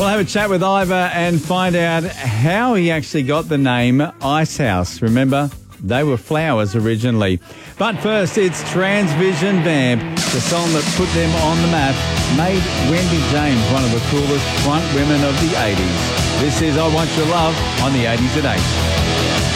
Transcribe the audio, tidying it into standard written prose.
We'll have a chat with Ivor and find out how he actually got the name Icehouse. Remember, they were flowers originally. But first, it's Transvision Vamp, the song that put them on the map, made Wendy James one of the coolest front women of the 80s. This is I Want Your Love on the 80s at 8.